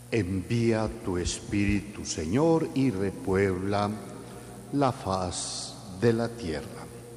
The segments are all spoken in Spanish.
Envía tu Espíritu, Señor, y repuebla la faz de la tierra.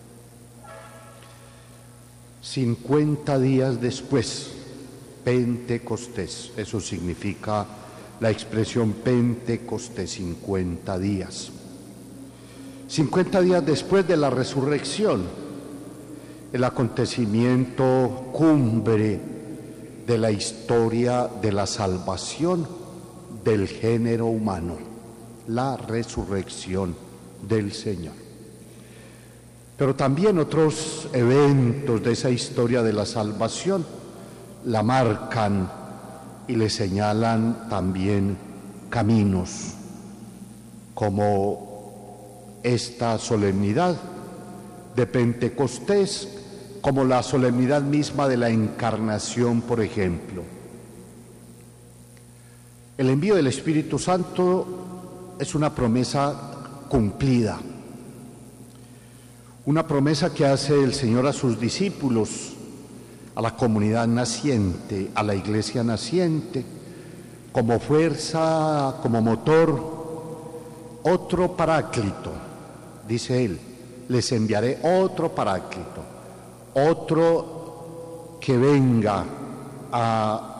50 días después, Pentecostés, eso significa la expresión Pentecostés, 50 días. 50 días después de la resurrección, el acontecimiento cumbre de la historia de la salvación del género humano, la resurrección del Señor. Pero también otros eventos de esa historia de la salvación la marcan y le señalan también caminos, como esta solemnidad de Pentecostés, como la solemnidad misma de la Encarnación, por ejemplo. El envío del Espíritu Santo es una promesa cumplida, una promesa que hace el Señor a sus discípulos, a la comunidad naciente, a la iglesia naciente, como fuerza, como motor, otro paráclito, dice Él, les enviaré otro paráclito, otro que venga a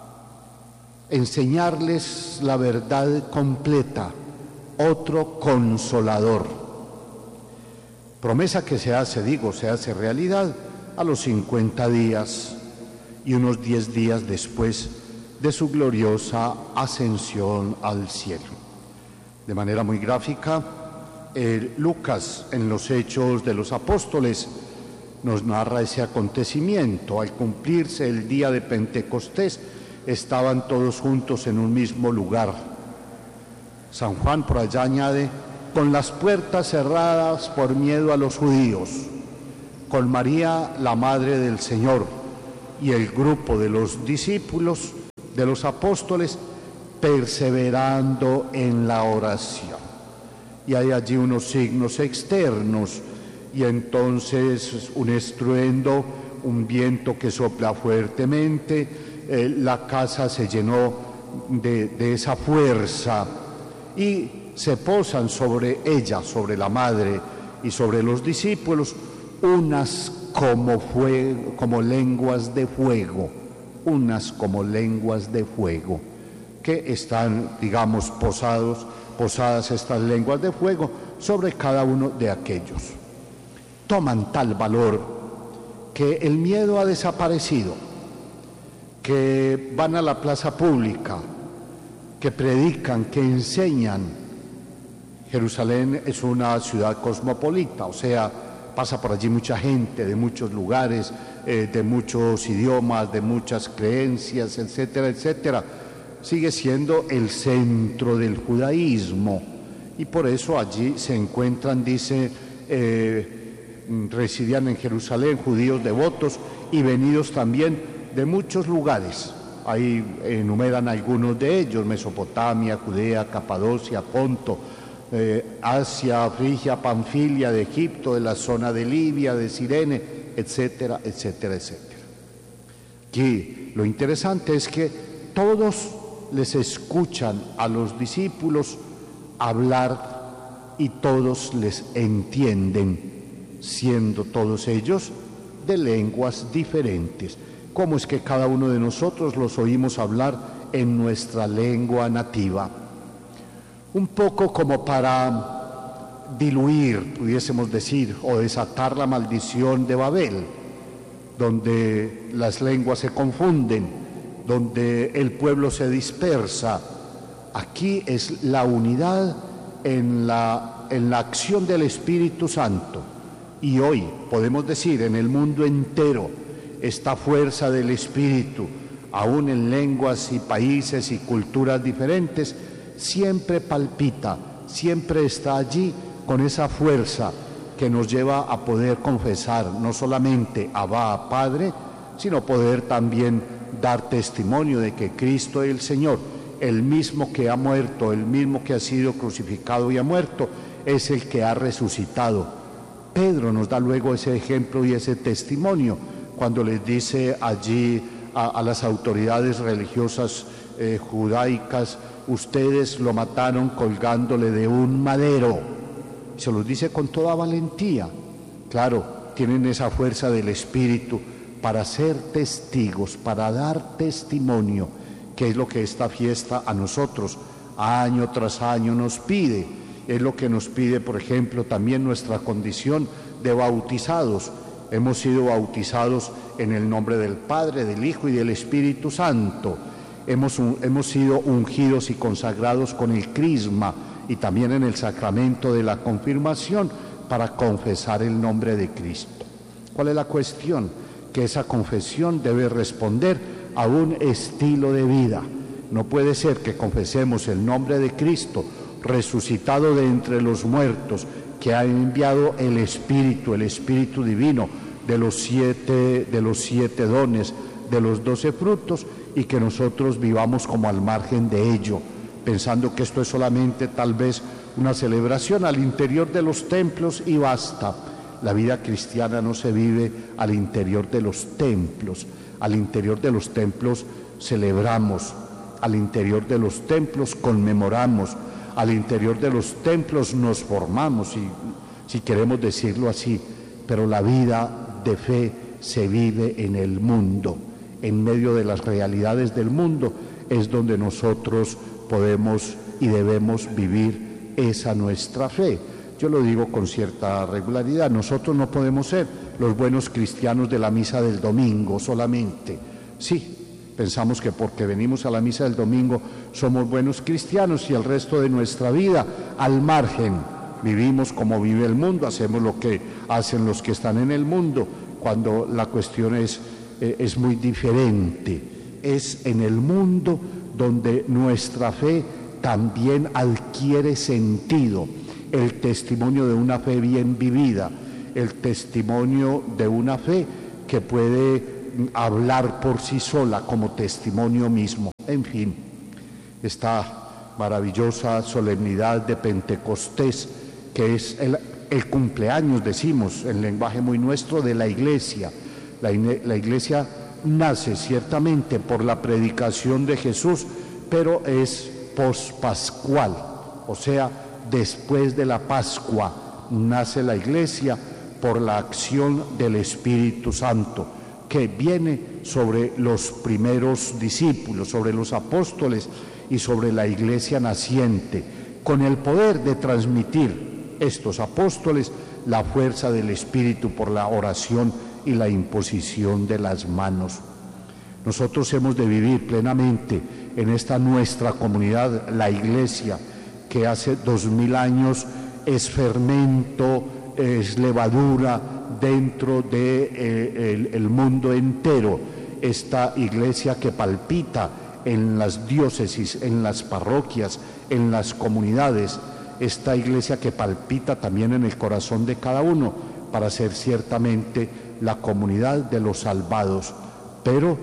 enseñarles la verdad completa, otro consolador. Promesa que se hace realidad a los 50 días y unos 10 días después de su gloriosa ascensión al cielo. De manera muy gráfica, Lucas, en los Hechos de los Apóstoles, nos narra ese acontecimiento. Al cumplirse el día de Pentecostés, estaban todos juntos en un mismo lugar. San Juan por allá añade, con las puertas cerradas por miedo a los judíos, con María, la Madre del Señor, y el grupo de los discípulos, de los apóstoles, perseverando en la oración. Y hay allí unos signos externos, y entonces un estruendo, un viento que sopla fuertemente, la casa se llenó de esa fuerza y se posan sobre ella, sobre la madre y sobre los discípulos, unas como lenguas de fuego, que están, digamos, posadas estas lenguas de fuego sobre cada uno de aquellos. Toman tal valor que el miedo ha desaparecido, que van a la plaza pública, que predican, que enseñan. Jerusalén es una ciudad cosmopolita, o sea, pasa por allí mucha gente de muchos lugares, de muchos idiomas, de muchas creencias, etcétera, etcétera. Sigue siendo el centro del judaísmo y por eso allí se encuentran, dice, residían en Jerusalén judíos devotos y venidos también de muchos lugares. Ahí enumeran algunos de ellos: Mesopotamia, Judea, Capadocia, Ponto, Asia, Frigia, Panfilia, de Egipto, de la zona de Libia, de Cirene, etcétera, etcétera, etcétera. Aquí lo interesante es que todos les escuchan a los discípulos hablar y todos les entienden, siendo todos ellos de lenguas diferentes. ¿Cómo es que cada uno de nosotros los oímos hablar en nuestra lengua nativa? Un poco como para diluir, pudiésemos decir, o desatar la maldición de Babel, donde las lenguas se confunden, donde el pueblo se dispersa. Aquí es la unidad en la acción del Espíritu Santo. Y hoy podemos decir, en el mundo entero, esta fuerza del Espíritu, aún en lenguas y países y culturas diferentes, siempre palpita, siempre está allí con esa fuerza que nos lleva a poder confesar no solamente Abba, Padre, sino poder también dar testimonio de que Cristo es el Señor, el mismo que ha muerto, el mismo que ha sido crucificado y ha muerto, es el que ha resucitado. Pedro nos da luego ese ejemplo y ese testimonio cuando les dice allí a las autoridades religiosas judaicas: ustedes lo mataron colgándole de un madero. Se los dice con toda valentía. Claro, tienen esa fuerza del Espíritu para ser testigos, para dar testimonio, que es lo que esta fiesta a nosotros año tras año nos pide. Es lo que nos pide, por ejemplo, también nuestra condición de bautizados. Hemos sido bautizados en el nombre del Padre, del Hijo y del Espíritu Santo. Hemos sido ungidos y consagrados con el crisma y también en el sacramento de la confirmación para confesar el nombre de Cristo. ¿Cuál es la cuestión? Que esa confesión debe responder a un estilo de vida. No puede ser que confesemos el nombre de Cristo resucitado de entre los muertos, que ha enviado el Espíritu Divino de los siete dones, de los 12 frutos, y que nosotros vivamos como al margen de ello, pensando que esto es solamente tal vez una celebración al interior de los templos y basta. La vida cristiana no se vive al interior de los templos. Al interior de los templos celebramos, al interior de los templos conmemoramos, al interior de los templos nos formamos, si queremos decirlo así, pero la vida de fe se vive en el mundo. En medio de las realidades del mundo es donde nosotros podemos y debemos vivir esa nuestra fe. Yo lo digo con cierta regularidad: nosotros no podemos ser los buenos cristianos de la misa del domingo solamente. Sí, pensamos que porque venimos a la misa del domingo somos buenos cristianos y el resto de nuestra vida al margen. Vivimos como vive el mundo, hacemos lo que hacen los que están en el mundo, cuando la cuestión es muy diferente. Es en el mundo donde nuestra fe también adquiere sentido, el testimonio de una fe bien vivida, el testimonio de una fe que puede hablar por sí sola como testimonio mismo. En fin, esta maravillosa solemnidad de Pentecostés, que es el cumpleaños, decimos en lenguaje muy nuestro, de la Iglesia. La Iglesia nace ciertamente por la predicación de Jesús, pero es pospascual, o sea, después de la Pascua nace la Iglesia por la acción del Espíritu Santo, que viene sobre los primeros discípulos, sobre los apóstoles y sobre la Iglesia naciente, con el poder de transmitir estos apóstoles la fuerza del Espíritu por la oración y la imposición de las manos. Nosotros hemos de vivir plenamente en esta nuestra comunidad, la Iglesia, que hace 2000 años es fermento, es levadura dentro del mundo entero. Esta Iglesia que palpita en las diócesis, en las parroquias, en las comunidades, esta Iglesia que palpita también en el corazón de cada uno para ser ciertamente la comunidad de los salvados, pero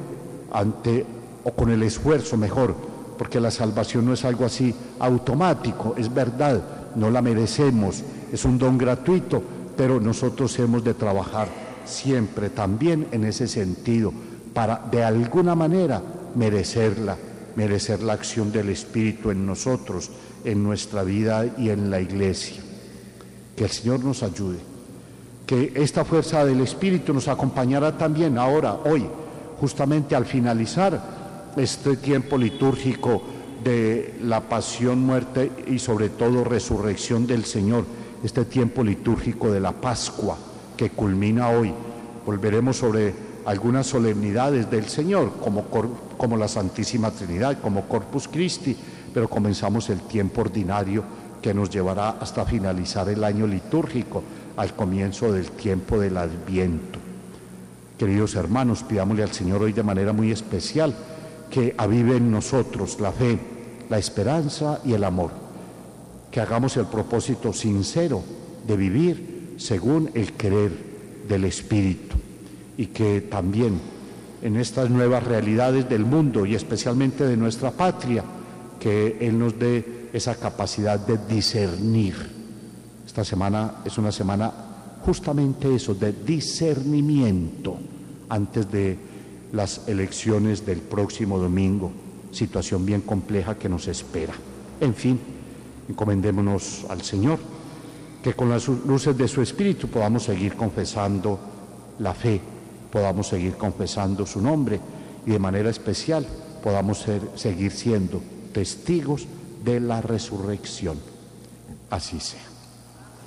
con el esfuerzo mejor, porque la salvación no es algo así automático, es verdad, no la merecemos, es un don gratuito, pero nosotros hemos de trabajar siempre también en ese sentido, para de alguna manera merecer la acción del Espíritu en nosotros, en nuestra vida y en la Iglesia. Que el Señor nos ayude, que esta fuerza del Espíritu nos acompañará también ahora, hoy, justamente al finalizar este tiempo litúrgico de la pasión, muerte y sobre todo resurrección del Señor, este tiempo litúrgico de la Pascua que culmina hoy. Volveremos sobre algunas solemnidades del Señor, como la Santísima Trinidad, como Corpus Christi, pero comenzamos el tiempo ordinario que nos llevará hasta finalizar el año litúrgico, al comienzo del tiempo del Adviento. Queridos hermanos, pidámosle al Señor hoy de manera muy especial que avive en nosotros la fe, la esperanza y el amor, que hagamos el propósito sincero de vivir según el querer del Espíritu, y que también en estas nuevas realidades del mundo y especialmente de nuestra patria, que Él nos dé esa capacidad de discernir. Esta semana es una semana justamente eso, de discernimiento, antes de las elecciones del próximo domingo, situación bien compleja que nos espera. En fin, encomendémonos al Señor, que con las luces de su Espíritu podamos seguir confesando la fe, podamos seguir confesando su nombre y de manera especial podamos seguir siendo testigos de la resurrección. Así sea.